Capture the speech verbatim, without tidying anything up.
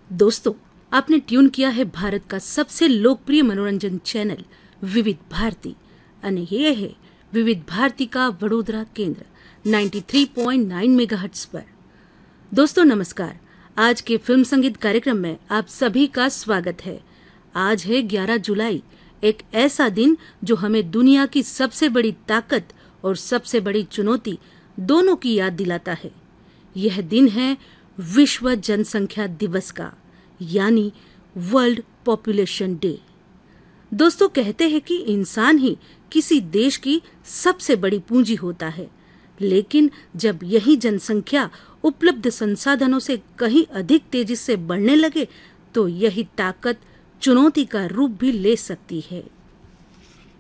दोस्तों, आपने ट्यून किया है भारत का सबसे लोकप्रिय मनोरंजन चैनल विविध भारती અને ये है विविध भारती का वडोदरा केंद्र तिरानवे पॉइंट नौ मेगाहर्ट्ज पर। दोस्तों नमस्कार, आज के फिल्म संगीत कार्यक्रम में आप सभी का स्वागत है। आज है ग्यारह जुलाई, एक ऐसा दिन जो हमें दुनिया की सबसे बड़ी ताकत और सबसे बड़ी चुनौती दोनों की याद दिलाता है। यह दिन है विश्व जनसंख्या दिवस का, यानी वर्ल्ड पॉपुलेशन डे। दोस्तों, कहते हैं कि इंसान ही किसी देश की सबसे बड़ी पूंजी होता है, लेकिन जब यही जनसंख्या उपलब्ध संसाधनों से कहीं अधिक तेजी से बढ़ने लगे तो यही ताकत चुनौती का रूप भी ले सकती है।